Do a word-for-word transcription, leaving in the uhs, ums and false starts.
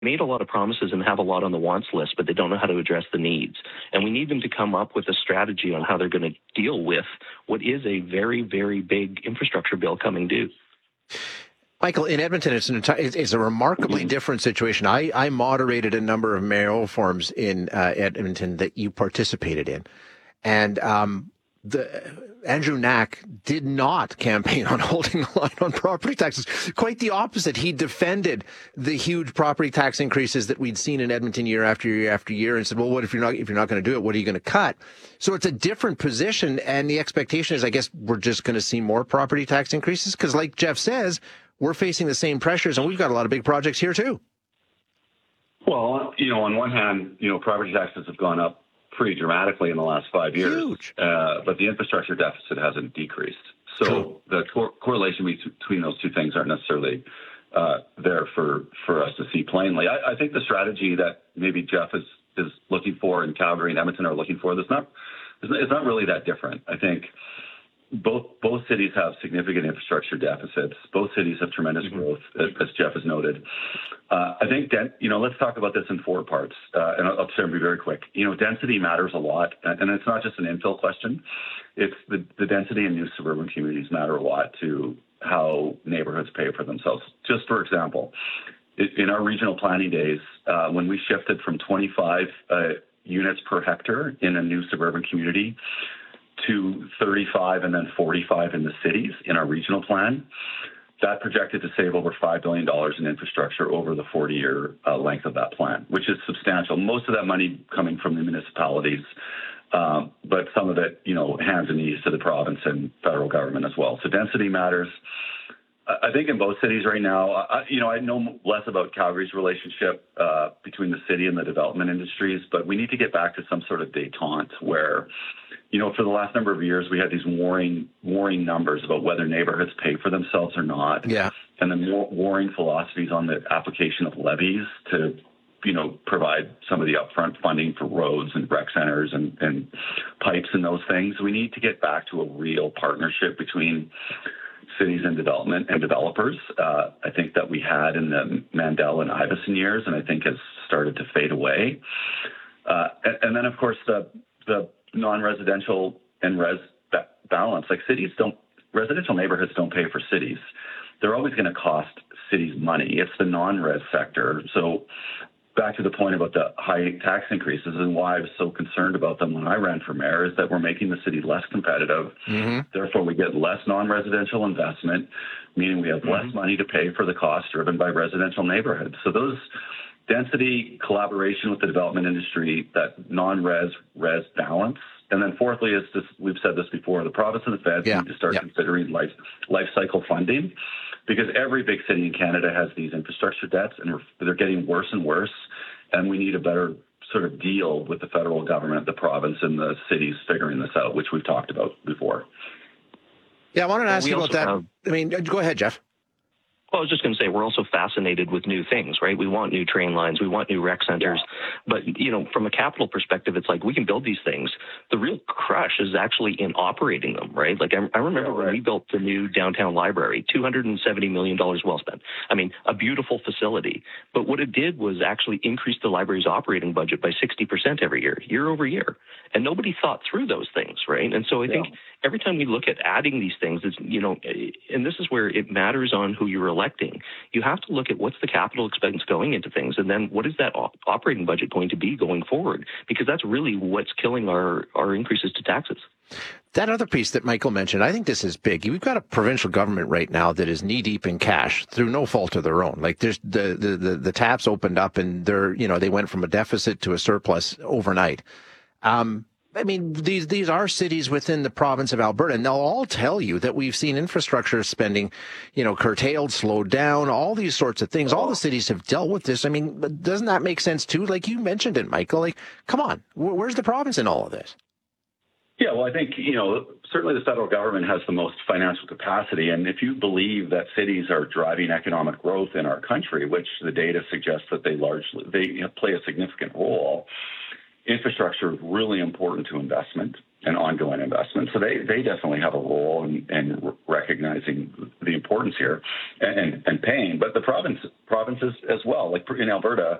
made a lot of promises and have a lot on the wants list, but they don't know how to address the needs. And we need them to come up with a strategy on how they're going to deal with what is a very, very big infrastructure bill coming due. Michael, in Edmonton, it's, an enti- it's a remarkably different situation. I, I moderated a number of mayoral forums in uh, Edmonton that you participated in. And um, the Andrew Knack did not campaign on holding the line on property taxes. Quite the opposite. He defended the huge property tax increases that we'd seen in Edmonton year after year after year, and said, "Well, what if you're not if you're not going to do it? What are you going to cut?" So it's a different position, and the expectation is, I guess, we're just going to see more property tax increases because, like Jeff says, we're facing the same pressures, and we've got a lot of big projects here too. Well, you know, on one hand, you know, property taxes have gone up pretty dramatically in the last five years, Huge. Uh, but the infrastructure deficit hasn't decreased. So True. the cor- correlation between those two things aren't necessarily uh, there for, for us to see plainly. I, I think the strategy that maybe Jeff is, is looking for and Calgary and Edmonton are looking for, is not, it's not really that different. I think both both cities have significant infrastructure deficits. Both cities have tremendous mm-hmm. growth, as, as Jeff has noted. Uh, I think, den- you know, let's talk about this in four parts, uh, and I'll, I'll try and be very quick. You know, density matters a lot, and, and it's not just an infill question. It's the, the density in new suburban communities matter a lot to how neighborhoods pay for themselves. Just for example, in our regional planning days, uh, when we shifted from twenty-five uh, units per hectare in a new suburban community to thirty-five and then forty-five in the cities in our regional plan, that projected to save over five billion dollars in infrastructure over the forty-year uh, length of that plan, which is substantial. Most of that money coming from the municipalities, um, but some of it, you know, hands and knees to the province and federal government as well. So density matters. I think in both cities right now, I, you know, I know less about Calgary's relationship uh, between the city and the development industries, but we need to get back to some sort of détente where, you know, for the last number of years, we had these warring, warring numbers about whether neighborhoods pay for themselves or not. Yeah. And then war, warring philosophies on the application of levies to, you know, provide some of the upfront funding for roads and rec centers and, and pipes and those things. We need to get back to a real partnership between cities and development and developers. Uh, I think that we had in the Mandel and Iveson years, and I think has started to fade away. Uh, and, and then, of course, the the non-residential and res ba- balance. Like cities don't, residential neighborhoods don't pay for cities. They're always going to cost cities money. It's the non-res sector. So back to the point about the high tax increases and why I was so concerned about them when I ran for mayor is that we're making the city less competitive. Mm-hmm. Therefore, we get less non-residential investment, meaning we have mm-hmm. less money to pay for the costs driven by residential neighborhoods. So those density, collaboration with the development industry, that non-res, res balance. And then fourthly, is this, we've said this before, the province and the feds yeah. need to start yeah. considering life, life cycle funding, because every big city in Canada has these infrastructure debts, and they're getting worse and worse, and we need a better sort of deal with the federal government, the province, and the cities figuring this out, which we've talked about before. Yeah, I wanted to ask well, you about that. Have, I mean, go ahead, Jeff. Well, I was just going to say, we're also fascinated with new things, right? We want new train lines. We want new rec centers. Yeah. But, you know, from a capital perspective, it's like we can build these things. The real crush is actually in operating them, right? Like I, I remember yeah, right. when we built the new downtown library, two hundred seventy million dollars well spent. I mean, a beautiful facility. But what it did was actually increase the library's operating budget by sixty percent every year, year over year. And nobody thought through those things, right? And so I yeah. think every time we look at adding these things, it's, you know, and this is where it matters on who you're electing. You have to look at what's the capital expense going into things, and then what is that op- operating budget going to be going forward? Because that's really what's killing our, our increases to taxes. That other piece that Michael mentioned, I think this is big. We've got a provincial government right now that is knee deep in cash through no fault of their own. Like there's the, the, the, the taps opened up and they're, you know, they went from a deficit to a surplus overnight. Um, I mean, these these are cities within the province of Alberta, and they'll all tell you that we've seen infrastructure spending, you know, curtailed, slowed down, all these sorts of things. All the cities have dealt with this. I mean, doesn't that make sense too? Like you mentioned it, Michael. Like, come on, where's the province in all of this? Yeah, well, I think, you know, certainly the federal government has the most financial capacity. And if you believe that cities are driving economic growth in our country, which the data suggests that they largely, they play a significant role, infrastructure is really important to investment and ongoing investment. So they, they definitely have a role in, in recognizing the importance here and, and paying. But the province provinces as well, like in Alberta,